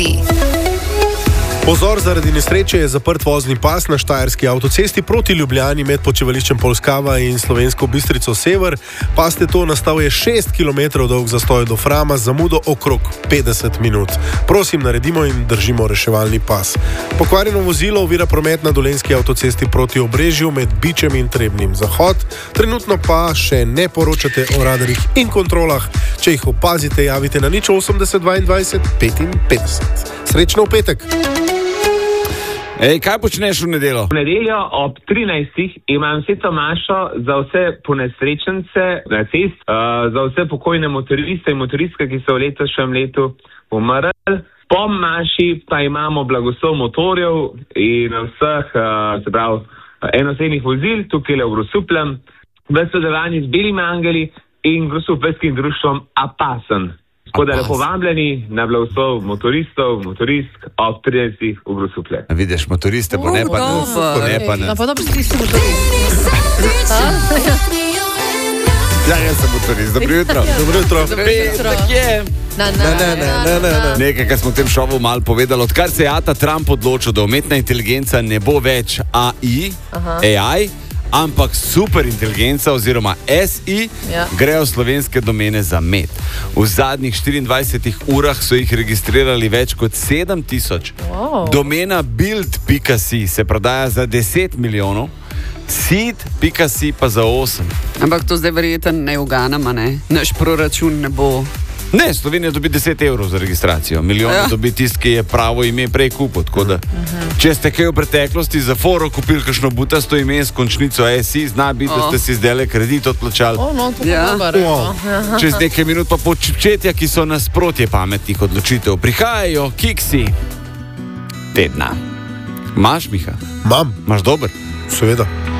Pozor, zaradi nesreče je zaprt vozni pas na štajerski avtocesti proti Ljubljani med počivališčem Polskava in Slovensko Bistrico Sever. Paste to, nastal je 6 km dolg zastoj do Frama z zamudo okrog 50 minut. Prosim, naredimo in držimo reševalni pas. Pokvarjeno vozilo ovira promet na Dolenjski avtocesti proti Obrežju med Bičem in Trebnjim zahod. Trenutno pa še ne poročate o radarjih in kontrolah. Če jih opazite, javite na 080 22 55. Srečno v petek! Ej, kaj počneš v nedeljo? V nedeljo ob 13. imam sveto mašo za vse ponesrečence na cest, za vse pokojne motoriste in motoristke, ki so v letošnjem letu umrli. Po maši pa imamo blagoslov motorjev in vseh, enosednih vozil, tukaj v Grosupljem, v sodelovanju z Belimi angeli in Grosupljskim društvom Apasen. Tako da lepo vabljeni na blagoslov motoristov, motoristk ob 30 v Grosuplje. Vidiš, motoriste bo ne pa ne. Pa dobro, ti si motorist. Ja, jaz sem motorist. Dobro jutro. Petek je. Nekaj, kar smo v tem šovu malo povedali. Odkar se je Trump odločil, da umetna inteligenca ne bo več AI, ampak superinteligenca oziroma SI, grejo slovenske domene za med. V zadnjih 24 urah so jih registrirali več kot 7000. Domena build.si se prodaja za 10 milijonov, seed.si pa za 8. Ampak to zdaj verjetno ne uganama, ne? Naš proračun ne bo... Ne, Slovenija dobi 10 evrov za registracijo. Milijon dobi tisti, ki je pravo ime prej kupil. Tako da, če ste kaj v preteklosti za foro kupili kakšno butasto ime s končnico SI, zna biti, da ste si zdajle kredit odplačali. Čez nekaj minut pa početja, ki so nasprotje pametnih odločitev. Prihajajo kiksi tedna. Maš, Miha? Mam. Maš dober? Seveda.